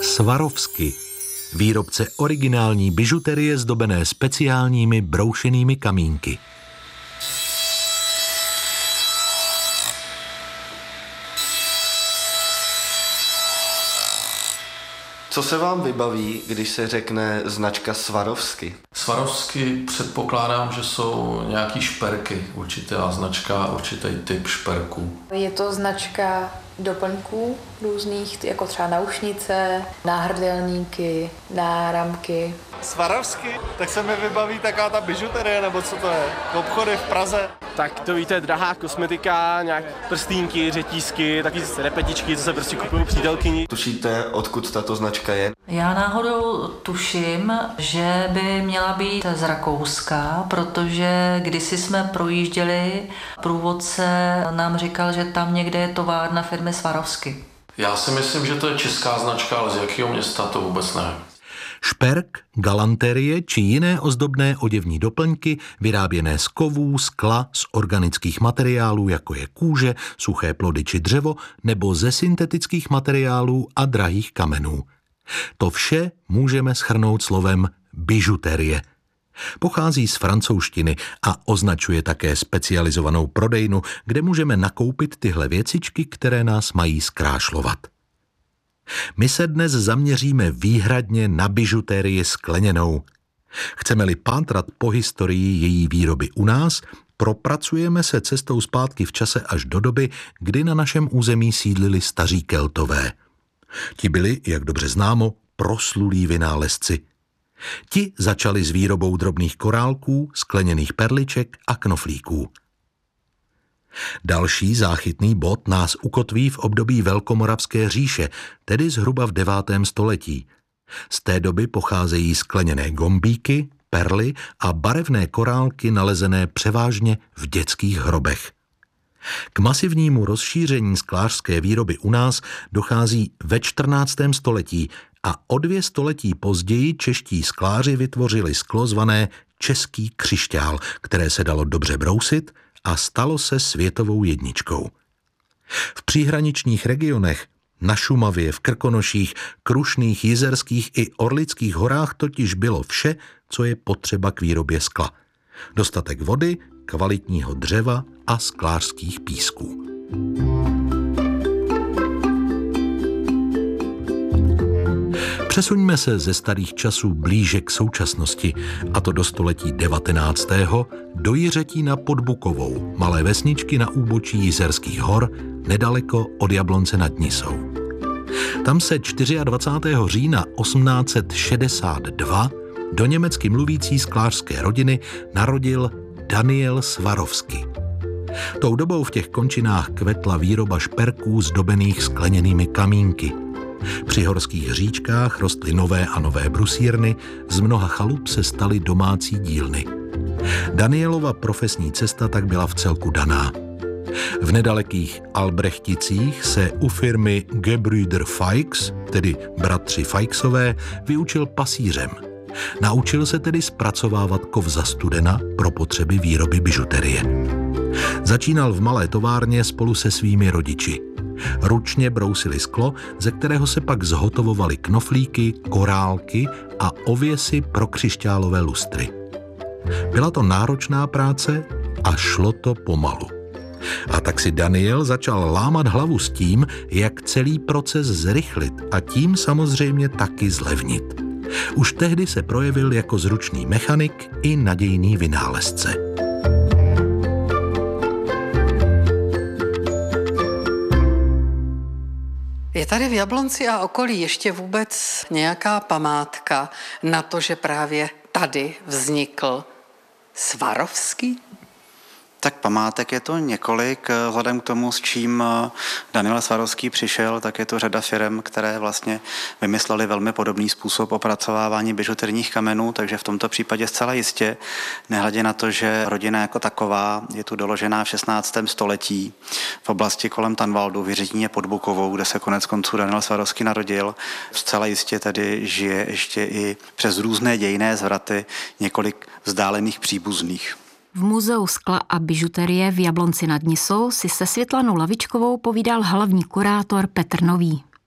Swarovski, výrobce originální bižuterie zdobené speciálními broušenými kamínky. Co se vám vybaví, když se řekne značka Swarovski? Swarovski předpokládám, že jsou nějaký šperky, určitá značka, určitý typ šperků. Je to značka doplňků různých, jako třeba naušnice, náhrdelníky, náramky. Swarovski? Tak se mi vybaví taková ta bižuterie, nebo co to je? Obchody v Praze. Tak to víte, drahá kosmetika, nějak prstínky, řetízky, taky repetičky, co se prostě kupují přítelkyni. Tušíte, odkud tato značka je? Já náhodou tuším, že by měla být z Rakouska, protože kdysi jsme projížděli, průvodce nám říkal, že tam někde je továrna firmy Swarovski. Já si myslím, že to je česká značka, ale z jakého města to vůbec nevím. Šperk, galanterie či jiné ozdobné oděvní doplňky vyráběné z kovů, skla, z organických materiálů, jako je kůže, suché plody či dřevo, nebo ze syntetických materiálů a drahých kamenů. To vše můžeme shrnout slovem bižuterie. Pochází z francouzštiny a označuje také specializovanou prodejnu, kde můžeme nakoupit tyhle věcičky, které nás mají zkrášlovat. My se dnes zaměříme výhradně na bižuterii skleněnou. Chceme-li pátrat po historii její výroby u nás, propracujeme se cestou zpátky v čase až do doby, kdy na našem území sídlili staří Keltové. Ti byli, jak dobře známo, proslulí vynálezci. Ti začali s výrobou drobných korálků, skleněných perliček a knoflíků. Další záchytný bod nás ukotví v období Velkomoravské říše, tedy zhruba v 9. století. Z té doby pocházejí skleněné gombíky, perly a barevné korálky nalezené převážně v dětských hrobech. K masivnímu rozšíření sklářské výroby u nás dochází ve 14. století a o 2 století později čeští skláři vytvořili sklo zvané český křišťál, které se dalo dobře brousit a stalo se světovou jedničkou. V příhraničních regionech, na Šumavě, v Krkonoších, Krušných, Jizerských i Orlických horách totiž bylo vše, co je potřeba k výrobě skla. Dostatek vody, kvalitního dřeva a sklářských písků. Přesuňme se ze starých časů blíže k současnosti, a to do století 19. do Jiřetína pod Bukovou, malé vesničky na úbočí Jizerských hor, nedaleko od Jablonce nad Nisou. Tam se 24. října 1862 do německy mluvící sklářské rodiny narodil Daniel Swarovski. Tou dobou v těch končinách kvetla výroba šperků zdobených skleněnými kamínky. Při horských říčkách rostly nové a nové brusírny, z mnoha chalup se staly domácí dílny. Danielova profesní cesta tak byla vcelku daná. V nedalekých Albrechticích se u firmy Gebrüder Feix, tedy bratři Feixové, vyučil pasířem. Naučil se tedy zpracovávat kov za studena pro potřeby výroby bižuterie. Začínal v malé továrně spolu se svými rodiči. Ručně brousili sklo, ze kterého se pak zhotovovaly knoflíky, korálky a ověsy pro křišťálové lustry. Byla to náročná práce a šlo to pomalu. A tak si Daniel začal lámat hlavu s tím, jak celý proces zrychlit a tím samozřejmě taky zlevnit. Už tehdy se projevil jako zručný mechanik i nadějný vynálezce. Je tady v Jablonci a okolí ještě vůbec nějaká památka na to, že právě tady vznikl Swarovski? Tak památek je to několik. Vzhledem k tomu, s čím Daniel Swarovski přišel, tak je to řada firem, které vlastně vymysleli velmi podobný způsob opracovávání bižuterních kamenů, takže v tomto případě zcela jistě, nehledě na to, že rodina jako taková je tu doložená v 16. století v oblasti kolem Tanvaldu v Jiřetíně pod Bukovou, kde se konec konců Daniel Swarovski narodil. Zcela jistě tady žije ještě i přes různé dějinné zvraty několik vzdálených příbuzných. V Muzeu skla a bižuterie v Jablonci nad Nisou si se Světlanou Lavičkovou povídal hlavní kurátor Petr Nový.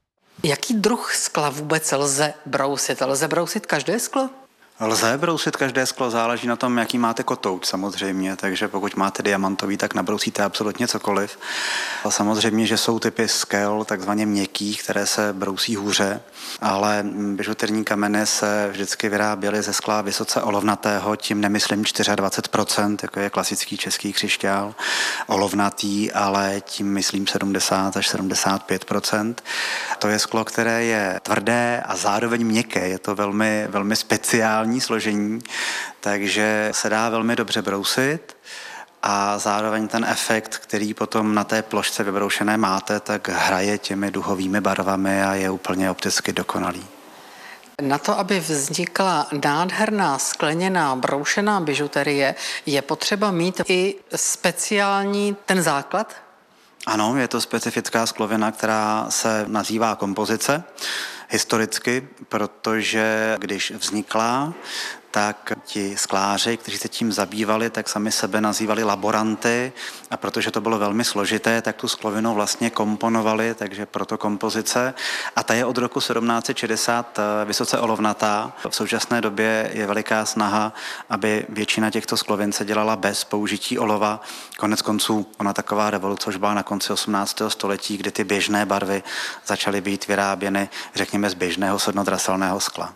Jaký druh skla vůbec lze brousit? Lze brousit každé sklo? Lze brousit každé sklo, záleží na tom, jaký máte kotouč samozřejmě, takže pokud máte diamantový, tak nabrousíte absolutně cokoliv. A samozřejmě, že jsou typy skel, takzvaně měkkých, které se brousí hůře, ale bižuterní kameny se vždycky vyráběly ze skla vysoce olovnatého, tím nemyslím 24%, jako je klasický český křišťál, olovnatý, ale tím myslím 70 až 75%. To je sklo, které je tvrdé a zároveň měkké, je to velmi, velmi speciální složení, takže se dá velmi dobře brousit a zároveň ten efekt, který potom na té plošce vybroušené máte, tak hraje těmi duhovými barvami a je úplně opticky dokonalý. Na to, aby vznikla nádherná skleněná broušená bižuterie, je potřeba mít i speciální ten základ? Ano, je to specifická sklovina, která se nazývá kompozice historicky, protože když vznikla, tak ti skláři, kteří se tím zabývali, tak sami sebe nazývali laboranty a protože to bylo velmi složité, tak tu sklovinu vlastně komponovali, takže proto kompozice. A ta je od roku 1760 vysoce olovnatá. V současné době je veliká snaha, aby většina těchto sklovin se dělala bez použití olova. Konec konců ona taková revoluce už byla na konci 18. století, kdy ty běžné barvy začaly být vyráběny, řekněme, z běžného sodnodraselného skla.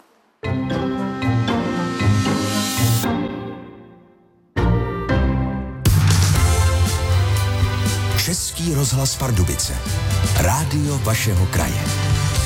Český rozhlas Pardubice. Rádio vašeho kraje.